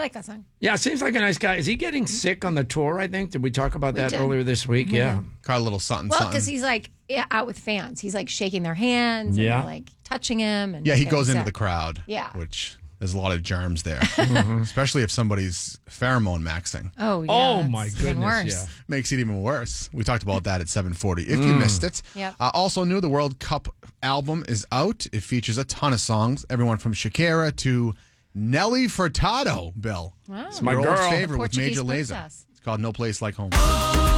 like that song. Yeah, seems like a nice guy. Is he getting sick on the tour, I think? Did we talk about that earlier this week? Yeah. Got a little something, Well, something. because he's like out with fans. He's like shaking their hands and they're, like touching him. And Yeah, he getting goes into sick. the crowd. Yeah. Which there's a lot of germs there, especially if somebody's pheromone maxing. Oh, yeah. Oh, that's my even goodness. worse. Yeah. Makes it even worse. We talked about that at 7:40. If you missed it. Yep. Also new, the World Cup album is out. It features a ton of songs, everyone from Shakira to Nelly Furtado, Bill. Wow. It's my Your old girl. favorite with Portuguese Major Lazer. princess. It's called No Place Like Home.